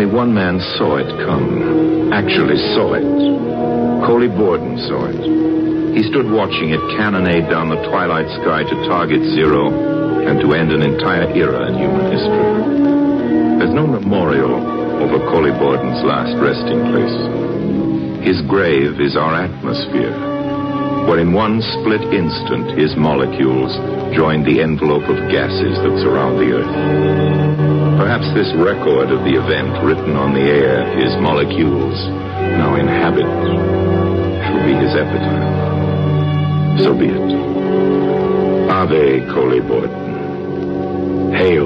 Only one man saw it come. Actually saw it. Coley Borden saw it. He stood watching it cannonade down the twilight sky to target zero and to end an entire era in human history. There's no memorial over Coley Borden's last resting place. His grave is our atmosphere, where in one split instant his molecules joined the envelope of gases that surround the Earth. Perhaps this record of the event written on the air his molecules now inhabit shall be his epitaph. So be it. Ave Coley Borden. Hail